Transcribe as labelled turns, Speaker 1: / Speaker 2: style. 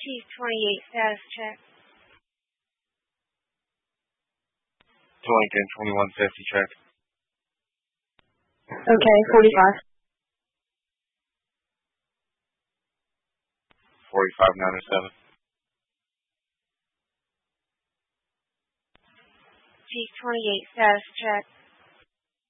Speaker 1: Chief 28 status check.
Speaker 2: To Lincoln 21 safety check.
Speaker 3: Okay, 45.
Speaker 2: 45 907.
Speaker 1: Chief 28 status check.